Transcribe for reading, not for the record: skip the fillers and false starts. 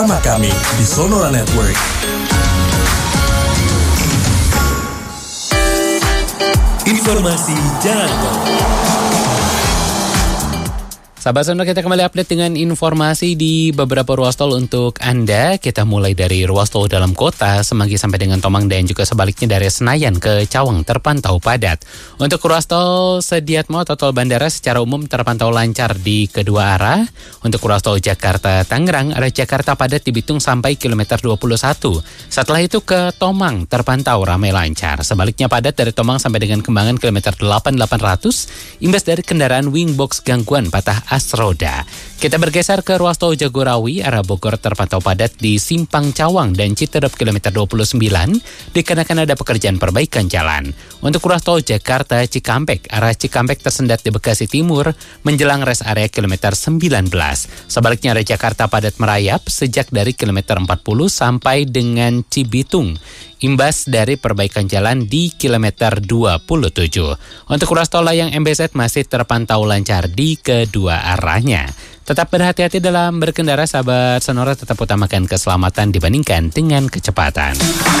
Sama kami di Sonora Network. Informasi Jalan Tol. Sahabat Sonora, kita kembali update dengan informasi di beberapa ruas tol untuk Anda. Kita mulai dari ruas tol dalam kota, Semanggi sampai dengan Tomang dan juga sebaliknya dari Senayan ke Cawang terpantau padat. Untuk ruas tol Sediatmo atau tol bandara secara umum terpantau lancar di kedua arah. Untuk ruas tol Jakarta-Tangerang, arah Jakarta padat di Bitung sampai kilometer 21. Setelah itu ke Tomang terpantau ramai lancar. Sebaliknya padat dari Tomang sampai dengan Kembangan kilometer 8.800, imbas dari kendaraan wingbox gangguan patah as roda. Kita bergeser ke ruas tol Jagorawi, arah Bogor terpantau padat di Simpang Cawang dan Citerep kilometer 29, dikarenakan ada pekerjaan perbaikan jalan. Untuk ruas tol Jakarta Cikampek, arah Cikampek tersendat di Bekasi Timur menjelang rest area kilometer 19. Sebaliknya arah Jakarta padat merayap sejak dari kilometer 40 sampai dengan Cibitung, imbas dari perbaikan jalan di kilometer 27. Untuk ruas tol Layang MBZ masih terpantau lancar di kedua arahnya. Tetap berhati-hati dalam berkendara, sahabat Sonora, tetap utamakan keselamatan dibandingkan dengan kecepatan.